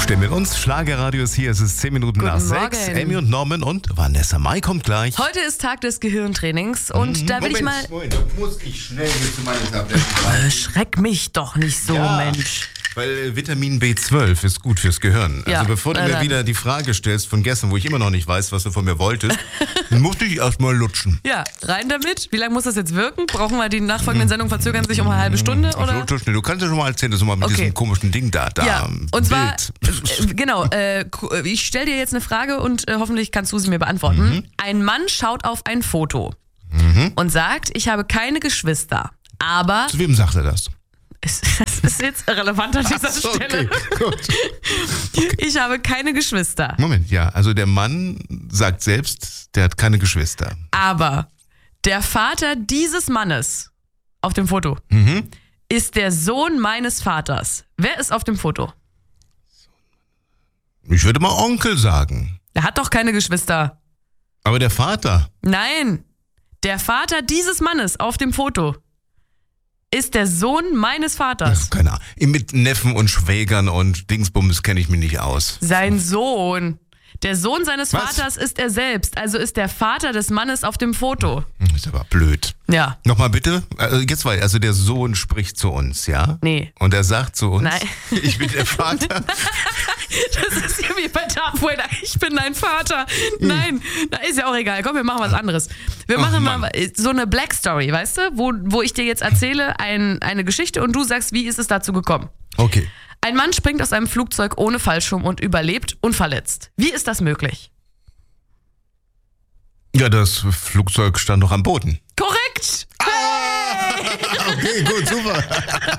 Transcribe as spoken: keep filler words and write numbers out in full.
Stimme in uns. Schlagerradio ist hier. Es ist zehn Minuten Guten nach Morgen. sechs. Amy und Norman und Vanessa Mai kommt gleich. Heute ist Tag des Gehirntrainings und Mhm. da will Moment, ich mal... Moment, da muss ich schnell hier zu meinen Tabletten rein. Schreck mich doch nicht so, Ja. Mensch. Weil äh, Vitamin B zwölf ist gut fürs Gehirn. Ja, Also bevor du na mir dann. wieder die Frage stellst von gestern, wo ich immer noch nicht weiß, was du von mir wolltest, dann musste ich erstmal lutschen. Ja, rein damit. Wie lange muss das jetzt wirken? Brauchen wir die nachfolgenden Sendungen verzögern sich um eine halbe Stunde? Ach, Oder? lutschen, du kannst ja schon mal erzählen, dass du mal mit Okay. diesem komischen Ding da, da Ja, ähm, und zwar, Bild. äh, genau, äh, ich stelle dir jetzt eine Frage und äh, hoffentlich kannst du sie mir beantworten. Mhm. Ein Mann schaut auf ein Foto und sagt, ich habe keine Geschwister, aber Zu wem sagt er das? es, das ist jetzt irrelevant an dieser Ach so, Stelle. okay, gut. Ich habe keine Geschwister, Moment, ja, also der Mann sagt selbst, der hat keine Geschwister. aber der Vater dieses Mannes auf dem Foto Mhm. ist der Sohn meines Vaters. Wer ist auf dem Foto? Ich würde mal Onkel sagen. Der hat doch keine Geschwister. Aber der Vater. Nein, der Vater dieses Mannes auf dem Foto ist der Sohn meines Vaters. Keine Ahnung. Mit Neffen und Schwägern und Dingsbums kenne ich mich nicht aus. Sein Sohn. Der Sohn seines Was? Vaters ist er selbst, also ist der Vater des Mannes auf dem Foto. Hm, Ist aber blöd. Ja, Nochmal bitte. Also jetzt war, also der Sohn spricht zu uns, ja? nee. Und er sagt zu uns, Nein. ich bin der Vater. Das ist ja wie bei Darth Vader. Ich bin dein Vater. Nein, na, ist ja auch egal. Komm, wir machen was anderes. Wir Ach, machen Mann. mal so eine Black Story, weißt du? Wo, wo ich dir jetzt erzähle ein, eine Geschichte und du sagst, wie ist es dazu gekommen? Okay. Ein Mann springt aus einem Flugzeug ohne Fallschirm und überlebt unverletzt. Wie ist das möglich? Ja, das Flugzeug stand noch am Boden. Korrekt! Okay, gut, super.